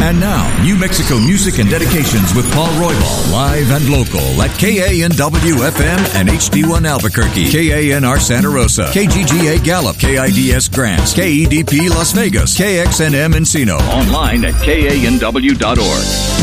And now, New Mexico music and dedications with Paul Roybal, live and local at KANW-FM and HD1 Albuquerque, KANR Santa Rosa, KGGA Gallup, KIDS Grants, KEDP Las Vegas, KXNM Encino. Online at KANW.org.